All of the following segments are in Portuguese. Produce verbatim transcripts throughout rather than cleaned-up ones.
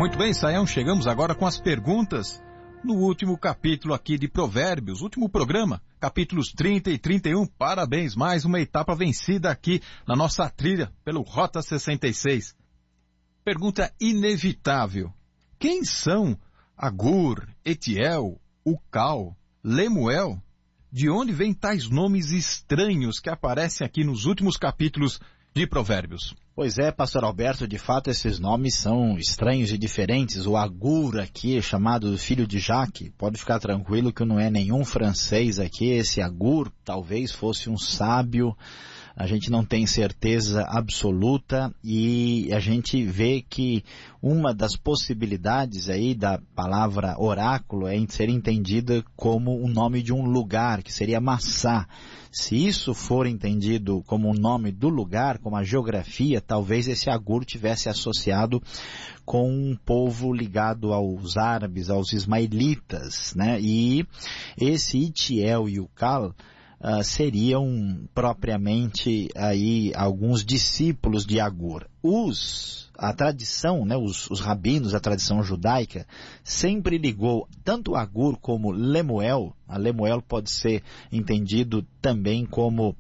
Muito bem, Sayão, chegamos agora com as perguntas no último capítulo aqui de Provérbios, último programa, capítulos trinta e trinta e um. Parabéns, mais uma etapa vencida aqui na nossa trilha pelo Rota sessenta e seis. Pergunta inevitável. Quem são Agur, Etiel, Ucal, Lemuel? De onde vêm tais nomes estranhos que aparecem aqui nos últimos capítulos de Provérbios? Pois é, pastor Alberto, de fato esses nomes são estranhos e diferentes. O Agur aqui, chamado filho de Jaque, pode ficar tranquilo que não é nenhum francês aqui. Esse Agur talvez fosse um sábio, a gente não tem certeza absoluta, e a gente vê que uma das possibilidades aí da palavra oráculo é ser entendida como o nome de um lugar, que seria Massá. Se isso for entendido como o nome do lugar, como a geografia, talvez esse Agur tivesse associado com um povo ligado aos árabes, aos ismaelitas, né? E esse Itiel e Ucal Uh, seriam propriamente aí alguns discípulos de Agur. Os, a tradição, né, os, os rabinos, a tradição judaica, sempre ligou tanto Agur como Lemuel. A Lemuel pode ser entendido também como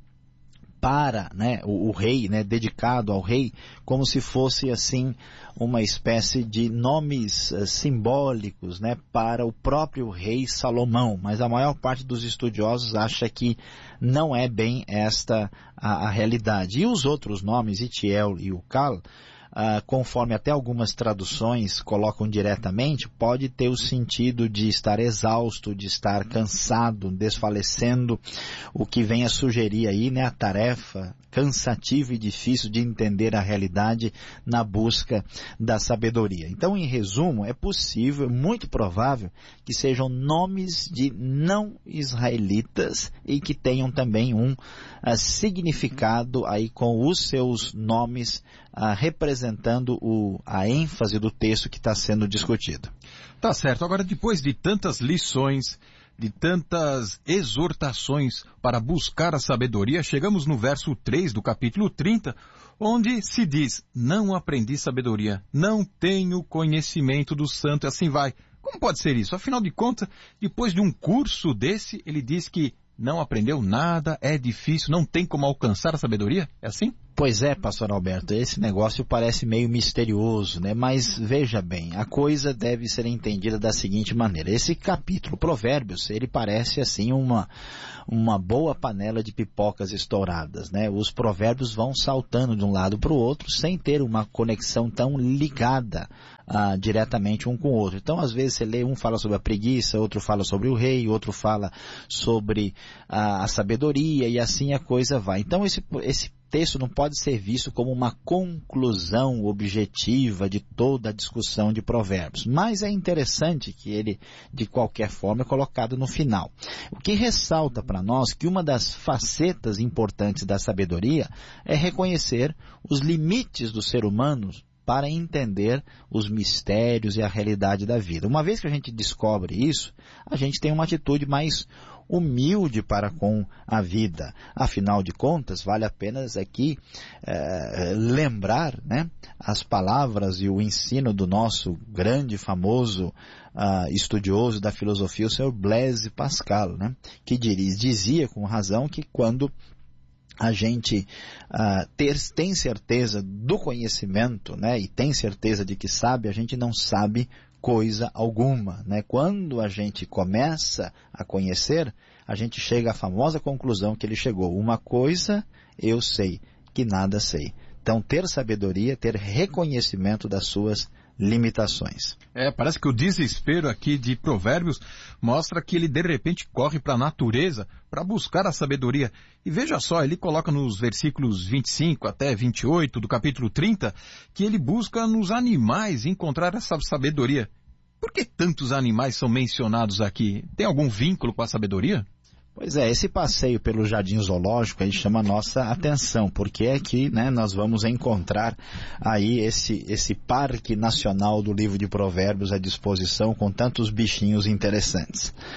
para, né, o, o rei, né, dedicado ao rei, como se fosse assim uma espécie de nomes uh, simbólicos, né, para o próprio rei Salomão. Mas a maior parte dos estudiosos acha que não é bem esta a, a realidade. E os outros nomes, Itiel e Ucal, Uh, conforme até algumas traduções colocam diretamente, pode ter o sentido de estar exausto, de estar cansado, desfalecendo, o que vem a sugerir aí, né, a tarefa cansativa e difícil de entender a realidade na busca da sabedoria. Então, em resumo, é possível, muito provável, que sejam nomes de não israelitas e que tenham também um uh, significado aí com os seus nomes uh, representados representando o, a ênfase do texto que está sendo discutido. Tá certo. Agora, depois de tantas lições, de tantas exortações para buscar a sabedoria, chegamos no verso três do capítulo trinta, onde se diz: não aprendi sabedoria, não tenho conhecimento do santo, e assim vai. Como pode ser isso? Afinal de contas, depois de um curso desse, ele diz que não aprendeu nada, é difícil, não tem como alcançar a sabedoria? É assim? Pois é, pastor Alberto, esse negócio parece meio misterioso, né? Mas veja bem, a coisa deve ser entendida da seguinte maneira. Esse capítulo, Provérbios, ele parece assim uma, uma boa panela de pipocas estouradas, né? Os provérbios vão saltando de um lado para o outro sem ter uma conexão tão ligada ah, diretamente um com o outro. Então, às vezes você lê, um fala sobre a preguiça, outro fala sobre o rei, outro fala sobre ah, a sabedoria, e assim a coisa vai. Então, esse, esse texto não pode ser visto como uma conclusão objetiva de toda a discussão de Provérbios, mas é interessante que ele, de qualquer forma, é colocado no final. O que ressalta para nós que uma das facetas importantes da sabedoria é reconhecer os limites do ser humano para entender os mistérios e a realidade da vida. Uma vez que a gente descobre isso, a gente tem uma atitude mais humilde para com a vida. Afinal de contas, vale a pena aqui é, lembrar, né, as palavras e o ensino do nosso grande, famoso uh, estudioso da filosofia, o senhor Blaise Pascal, né, que dizia com razão que quando a gente uh, ter, tem certeza do conhecimento, né, e tem certeza de que sabe, a gente não sabe coisa alguma, né? Quando a gente começa a conhecer, a gente chega à famosa conclusão que ele chegou: uma coisa eu sei, que nada sei. Então, ter sabedoria, ter reconhecimento das suas limitações. É, parece que o desespero aqui de Provérbios mostra que ele de repente corre para a natureza para buscar a sabedoria. E veja só, ele coloca nos versículos vinte e cinco até vinte e oito do capítulo trinta que ele busca nos animais encontrar essa sabedoria. Por que tantos animais são mencionados aqui? Tem algum vínculo com a sabedoria? Pois é, esse passeio pelo jardim zoológico aí chama a nossa atenção, porque aqui, né, nós vamos encontrar aí esse, esse parque nacional do livro de Provérbios à disposição, com tantos bichinhos interessantes.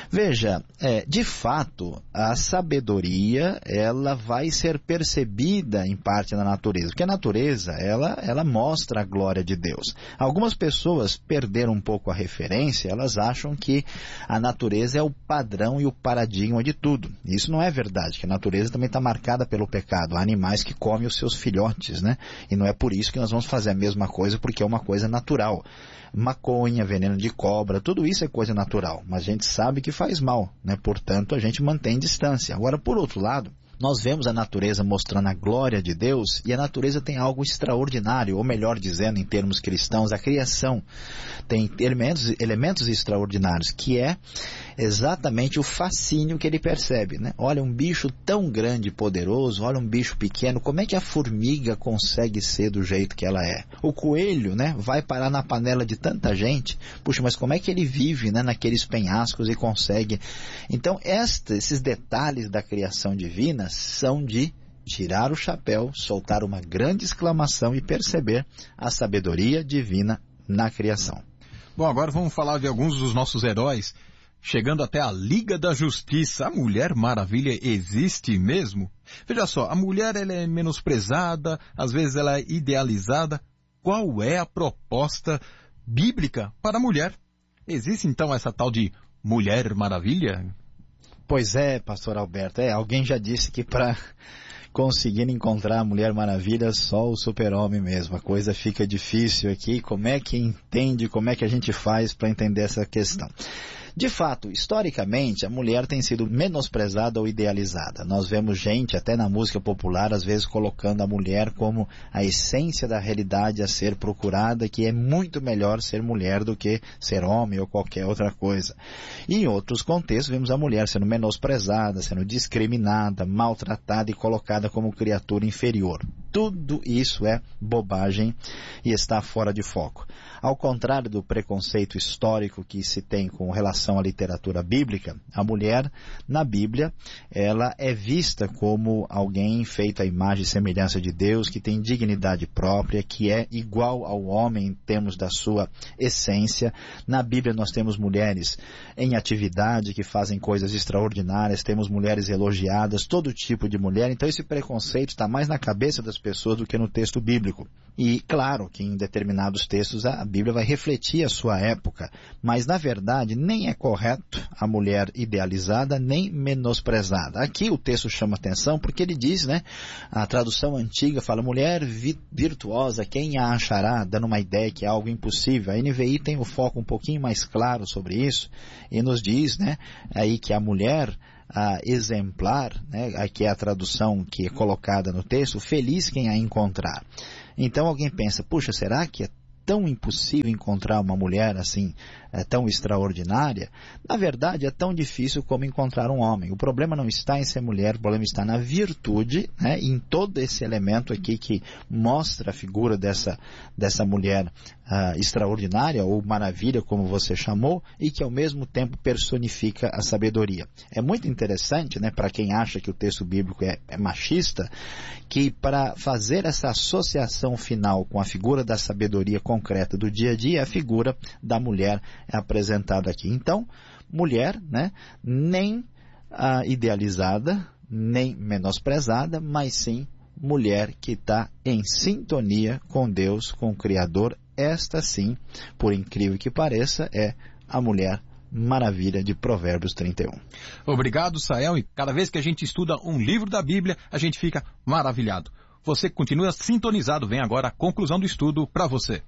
Veja, é, de fato, a sabedoria, ela vai ser percebida em parte na natureza, porque a natureza, ela, ela mostra a glória de Deus. Algumas pessoas perderam um pouco a referência, elas acham que a natureza é o padrão e o paradigma de tudo. Isso não é verdade, que a natureza também está marcada pelo pecado. Há animais que comem os seus filhotes, né? E não é por isso que nós vamos fazer a mesma coisa, porque é uma coisa natural. Maconha, veneno de cobra, tudo isso é coisa natural, mas a gente sabe que faz mal, né? Portanto, a gente mantém distância. Agora, por outro lado, nós vemos a natureza mostrando a glória de Deus, e a natureza tem algo extraordinário, ou melhor dizendo, em termos cristãos, a criação tem elementos, elementos extraordinários, que é exatamente o fascínio que ele percebe, né? Olha, um bicho tão grande e poderoso, olha um bicho pequeno, como é que a formiga consegue ser do jeito que ela é? O coelho, né, vai parar na panela de tanta gente, puxa, mas como é que ele vive, né, naqueles penhascos e consegue? Então, esta, esses detalhes da criação divina são de tirar o chapéu, soltar uma grande exclamação e perceber a sabedoria divina na criação. Bom, agora vamos falar de alguns dos nossos heróis, chegando até a Liga da Justiça. A Mulher Maravilha existe mesmo? Veja só, a mulher ela é menosprezada, às vezes ela é idealizada. Qual é a proposta bíblica para a mulher? Existe então essa tal de Mulher Maravilha? Pois é, pastor Alberto, é, alguém já disse que para conseguir encontrar a Mulher Maravilha só o super-homem mesmo, a coisa fica difícil aqui. Como é que entende, como é que a gente faz para entender essa questão? De fato, historicamente, a mulher tem sido menosprezada ou idealizada. Nós vemos gente, até na música popular, às vezes colocando a mulher como a essência da realidade a ser procurada, que é muito melhor ser mulher do que ser homem ou qualquer outra coisa. E em outros contextos, vemos a mulher sendo menosprezada, sendo discriminada, maltratada e colocada como criatura inferior. Tudo isso é bobagem e está fora de foco. Ao contrário do preconceito histórico que se tem com relação à literatura bíblica, a mulher, na Bíblia, ela é vista como alguém feito à imagem e semelhança de Deus, que tem dignidade própria, que é igual ao homem em termos da sua essência. Na Bíblia nós temos mulheres em atividade, que fazem coisas extraordinárias, temos mulheres elogiadas, todo tipo de mulher. Então esse preconceito está mais na cabeça das pessoas do que no texto bíblico. E claro que em determinados textos a Bíblia vai refletir a sua época, mas na verdade nem é correto a mulher idealizada nem menosprezada. Aqui o texto chama atenção porque ele diz, né, a tradução antiga fala mulher vi- virtuosa, quem a achará, dando uma ideia que é algo impossível. A N V I tem o foco um pouquinho mais claro sobre isso e nos diz, né, aí que a mulher a exemplar, né, aqui é a tradução que é colocada no texto, feliz quem a encontrar. Então alguém pensa, puxa, será que é tão impossível encontrar uma mulher assim, é, tão extraordinária? Na verdade, é tão difícil como encontrar um homem. O problema não está em ser mulher, o problema está na virtude, né, em todo esse elemento aqui que mostra a figura dessa, dessa mulher uh, extraordinária, ou maravilha, como você chamou, e que ao mesmo tempo personifica a sabedoria. É muito interessante, né, para quem acha que o texto bíblico é, é machista, que para fazer essa associação final com a figura da sabedoria concreta do dia a dia, a figura da mulher é apresentada aqui. Então, mulher, né, nem ah, idealizada, nem menosprezada, mas sim mulher que está em sintonia com Deus, com o Criador. Esta sim, por incrível que pareça, é a Mulher Maravilha de Provérbios trinta e um. Obrigado, Sael, e cada vez que a gente estuda um livro da Bíblia, a gente fica maravilhado. Você continua sintonizado, vem agora a conclusão do estudo para você.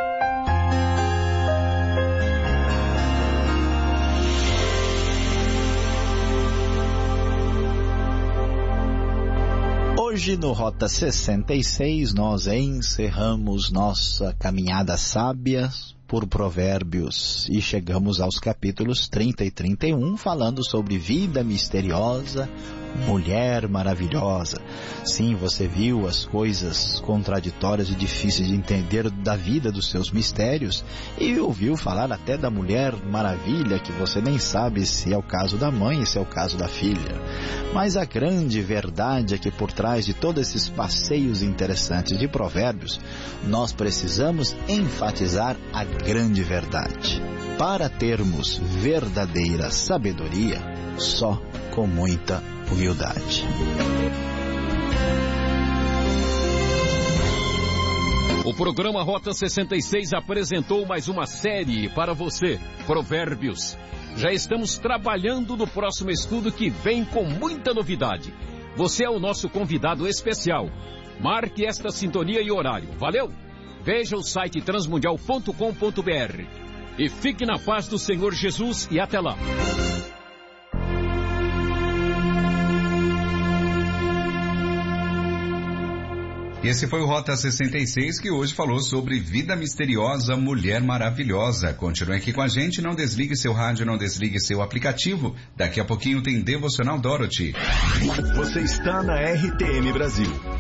Hoje no Rota sessenta e seis nós encerramos nossa caminhada sábia por Provérbios e chegamos aos capítulos trinta e trinta e um, falando sobre vida misteriosa, mulher maravilhosa. Sim, você viu as coisas contraditórias e difíceis de entender da vida, dos seus mistérios, e ouviu falar até da Mulher Maravilha, que você nem sabe se é o caso da mãe e se é o caso da filha. Mas a grande verdade é que por trás de todos esses passeios interessantes de Provérbios, nós precisamos enfatizar a grande verdade. para termos verdadeira sabedoria, só com muita humildade. O programa Rota sessenta e seis apresentou mais uma série para você, Provérbios. Já estamos trabalhando no próximo estudo que vem com muita novidade. Você é o nosso convidado especial. Marque esta sintonia e horário. Valeu? Veja o site transmundial ponto com ponto br. E fique na paz do Senhor Jesus e até lá. Esse foi o Rota sessenta e seis, que hoje falou sobre Vida Misteriosa, Mulher Maravilhosa. Continue aqui com a gente, não desligue seu rádio, não desligue seu aplicativo. Daqui a pouquinho tem Devocional Dorothy. Você está na R T M Brasil.